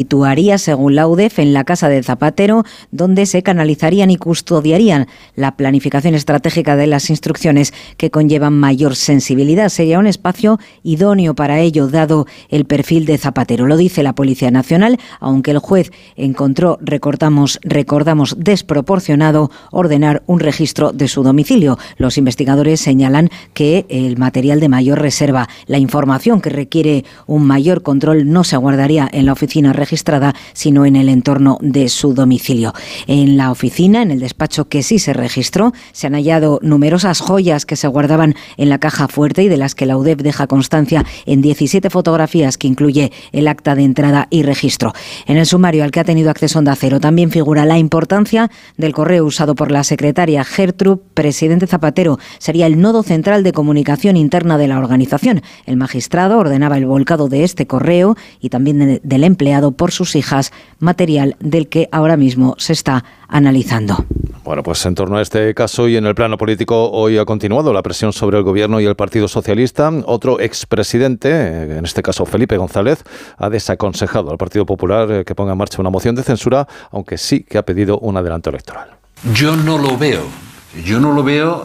situaría, según la UDEF, en la casa de Zapatero, donde se canalizarían y custodiarían la planificación estratégica de las instrucciones que conllevan mayor sensibilidad. Sería un espacio idóneo para ello, dado el perfil de Zapatero. Lo dice la Policía Nacional, aunque el juez encontró, recordamos, desproporcionado ordenar un registro de su domicilio. Los investigadores señalan que el material de mayor reserva, la información que requiere un mayor control, no se guardaría en la oficina registrada, sino en el entorno de su domicilio. En la oficina, en el despacho que sí se registró, se han hallado numerosas joyas que se guardaban en la caja fuerte y de las que la UDEF deja constancia en 17 fotografías que incluye el acta de entrada y registro. En el sumario al que ha tenido acceso Onda Cero también figura la importancia del correo usado por la secretaria Gertrude. Presidente Zapatero sería el nodo central de comunicación interna de la organización. El magistrado ordenaba el volcado de este correo y también del empleado por sus hijas, material del que ahora mismo se está analizando. Bueno, pues en torno a este caso y en el plano político, hoy ha continuado la presión sobre el Gobierno y el Partido Socialista. Otro expresidente, en este caso Felipe González, ha desaconsejado al Partido Popular que ponga en marcha una moción de censura, aunque sí que ha pedido un adelanto electoral. Yo no lo veo,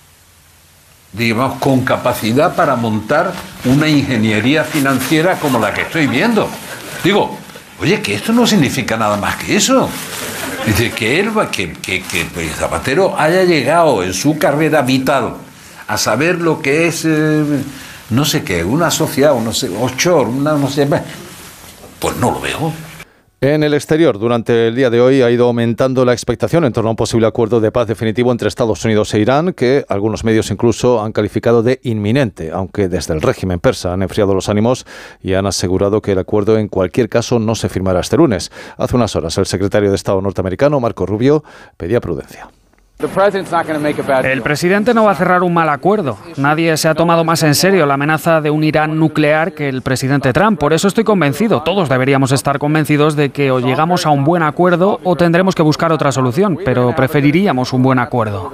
digamos, con capacidad para montar una ingeniería financiera como la que estoy viendo. Digo, oye, que esto no significa nada más que eso. Dice que Zapatero haya llegado en su carrera vital a saber lo que es, no sé qué, una sociedad, offshore, no sé, pues no lo veo. En el exterior, durante el día de hoy, ha ido aumentando la expectación en torno a un posible acuerdo de paz definitivo entre Estados Unidos e Irán, que algunos medios incluso han calificado de inminente, aunque desde el régimen persa han enfriado los ánimos y han asegurado que el acuerdo en cualquier caso no se firmará este lunes. Hace unas horas, el secretario de Estado norteamericano, Marco Rubio, pedía prudencia. El presidente no va a cerrar un mal acuerdo. Nadie se ha tomado más en serio la amenaza de un Irán nuclear que el presidente Trump. Por eso estoy convencido, todos deberíamos estar convencidos de que o llegamos a un buen acuerdo o tendremos que buscar otra solución, pero preferiríamos un buen acuerdo.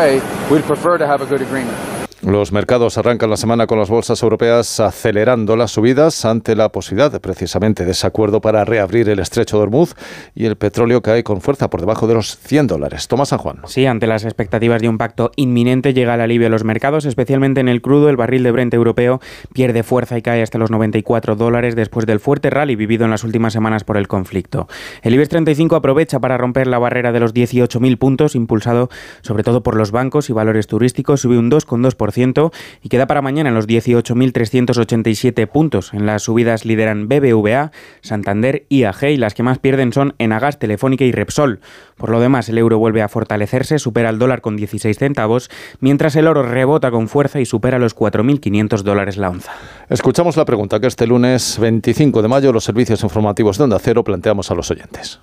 Los mercados arrancan la semana con las bolsas europeas acelerando las subidas ante la posibilidad precisamente de ese acuerdo para reabrir el estrecho de Hormuz, y el petróleo cae con fuerza por debajo de los $100. Tomás San Juan. Sí, ante las expectativas de un pacto inminente llega el alivio a los mercados, especialmente en el crudo. El barril de Brent europeo pierde fuerza y cae hasta los $94 después del fuerte rally vivido en las últimas semanas por el conflicto. El IBEX 35 aprovecha para romper la barrera de los 18.000 puntos, impulsado sobre todo por los bancos y valores turísticos. Sube un 2,2% y queda para mañana en los 18.387 puntos. En las subidas lideran BBVA, Santander, IAG, y las que más pierden son Enagas, Telefónica y Repsol. Por lo demás, el euro vuelve a fortalecerse, supera el dólar con 16 centavos, mientras el oro rebota con fuerza y supera los $4.500 la onza. Escuchamos la pregunta que este lunes 25 de mayo los servicios informativos de Onda Cero planteamos a los oyentes.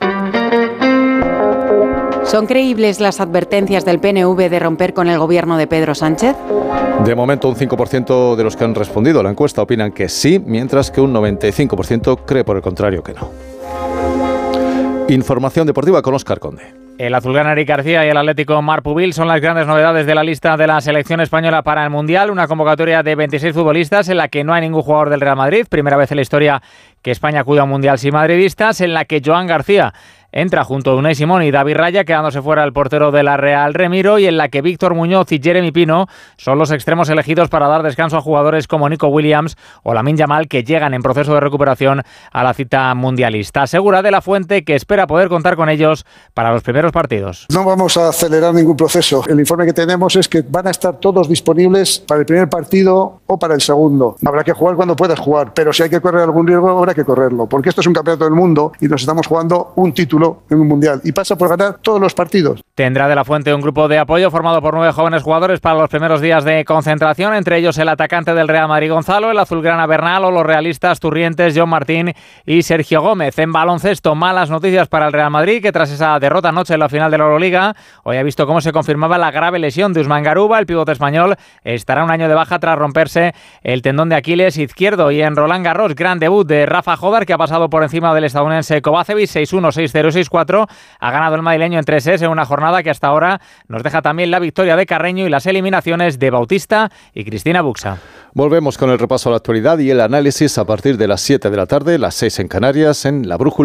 ¿Son creíbles las advertencias del PNV de romper con el gobierno de Pedro Sánchez? De momento, un 5% de los que han respondido a la encuesta opinan que sí, mientras que un 95% cree por el contrario que no. Información deportiva con Óscar Conde. El azulgrana Eric García y el Atlético Marc Pubil son las grandes novedades de la lista de la selección española para el Mundial. Una convocatoria de 26 futbolistas en la que no hay ningún jugador del Real Madrid. Primera vez en la historia que España acude a un Mundial sin madridistas, en la que Joan García entra junto a Unai Simón y David Raya, quedándose fuera el portero de la Real, Remiro, y en la que Víctor Muñoz y Jeremy Pino son los extremos elegidos para dar descanso a jugadores como Nico Williams o Lamine Yamal, que llegan en proceso de recuperación a la cita mundialista. Asegura De La Fuente que espera poder contar con ellos para los primeros partidos. No vamos a acelerar ningún proceso. El informe que tenemos es que van a estar todos disponibles para el primer partido o para el segundo. Habrá que jugar cuando puedas jugar, pero si hay que correr algún riesgo, habrá que correrlo, porque esto es un campeonato del mundo y nos estamos jugando un título en un mundial y pasa por ganar todos los partidos. Tendrá De La Fuente un grupo de apoyo formado por 9 jóvenes jugadores para los primeros días de concentración, entre ellos el atacante del Real Madrid Gonzalo, el azulgrana Bernal o los realistas Turrientes, John Martín y Sergio Gómez. En baloncesto, malas noticias para el Real Madrid, que tras esa derrota anoche en la final de la Euroliga, hoy ha visto cómo se confirmaba la grave lesión de Usman Garuba. El pivote español estará un año de baja tras romperse el tendón de Aquiles izquierdo. Y en Roland Garros, gran debut de Rafa Jodar, que ha pasado por encima del estadounidense Kovacevic 6-1, 6-0, 6-4. Ha ganado el madrileño en 3 sets en una jornada que hasta ahora nos deja también la victoria de Carreño y las eliminaciones de Bautista y Cristina Buxa. Volvemos con el repaso a la actualidad y el análisis a partir de las 7 de la tarde, las 6 en Canarias, en La Brújula.